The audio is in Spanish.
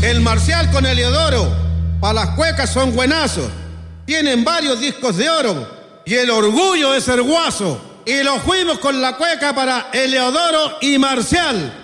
El Marcial con Eliodoro, para las cuecas son buenazos. Tienen varios discos de oro y el orgullo de ser guaso. Y lo fuimos con la cueca para Eliodoro y Marcial.